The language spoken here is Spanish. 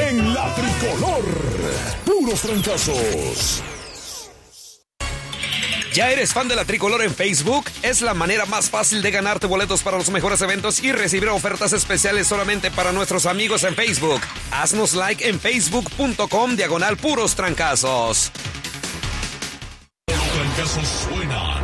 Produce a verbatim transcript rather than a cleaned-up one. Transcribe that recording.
en la Tricolor. Puros trancazos. ¿Ya eres fan de la Tricolor en Facebook? Es la manera más fácil de ganarte boletos para los mejores eventos y recibir ofertas especiales solamente para nuestros amigos en Facebook. Haznos like en facebook.com diagonal puros trancazos. Los trancazos suenan